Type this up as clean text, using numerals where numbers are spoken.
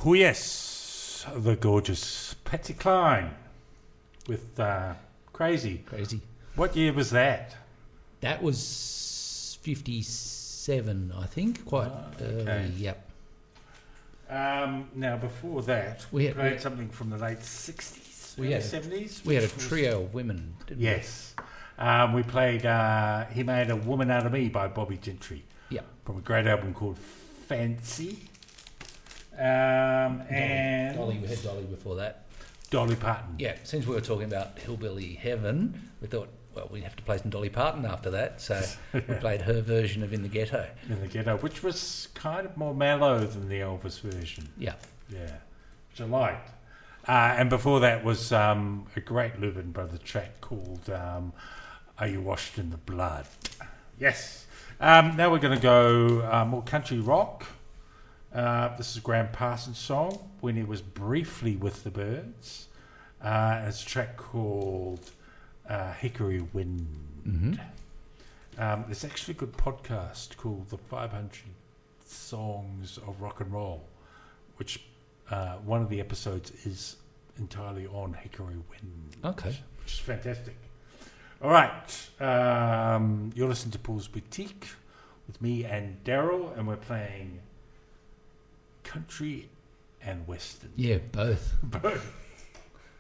Oh yes, the gorgeous Patsy Cline with Crazy. Crazy. What year was that? That was 57, I think. Quite okay. early, yep. Now, before that, we played something from the late 60s, early 70s. We had a trio of women, didn't we? Yes. We played He Made a Woman Out of Me by Bobby Gentry. Yep. From a great album called Fancy. And Dolly, we had Dolly before that. Dolly Parton. Yeah, since we were talking about Hillbilly Heaven, we thought, well, we'd have to play some Dolly Parton after that, so we played her version of In the Ghetto. In the Ghetto, which was kind of more mellow than the Elvis version. Yeah. Yeah, which I liked. And before that was a great Leuven Brothers track called Are You Washed in the Blood? Yes. Now we're going to go more country rock. This is a Graham Parsons song when he was briefly with the Byrds. It's a track called Hickory Wind. Mm-hmm. There's actually a good podcast called The 500 Songs of Rock and Roll, which one of the episodes is entirely on Hickory Wind. Okay. Which is fantastic. All right. You're listening to Paul's Boutique with me and Daryl, and we're playing country and western. Yeah, both. Both.